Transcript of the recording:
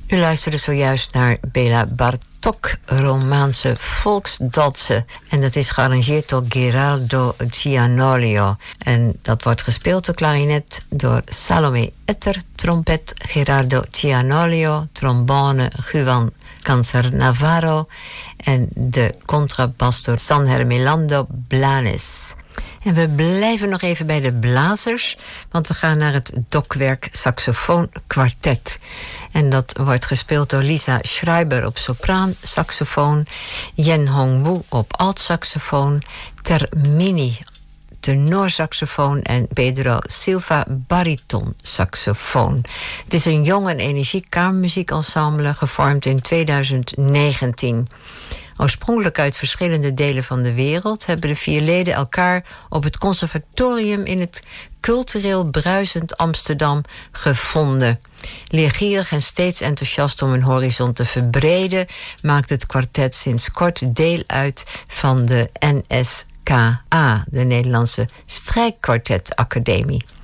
U luisterde zojuist naar Béla Bartók, Romaanse volksdansen. En dat is gearrangeerd door Gerardo Giannolio. En dat wordt gespeeld op klarinet door Salome Etter, trompet Gerardo Giannolio, trombone Juan Cancer Navarro en de contrabas door San Hermelando Blanes. En we blijven nog even bij de blazers, want we gaan naar het Dokwerk Saxofoon Quartet. En dat wordt gespeeld door Lisa Schreiber op sopraan saxofoon, Yen Hongwu op alt-saxofoon, Termini tenorsaxofoon en Pedro Silva bariton saxofoon. Het is een jong en energiek kamermuziekensemble gevormd in 2019. Oorspronkelijk uit verschillende delen van de wereld hebben de 4 leden elkaar op het conservatorium in het cultureel bruisend Amsterdam gevonden. Leergierig en steeds enthousiast om hun horizon te verbreden, maakt het kwartet sinds kort deel uit van de NSKA, de Nederlandse Strijkkwartetacademie.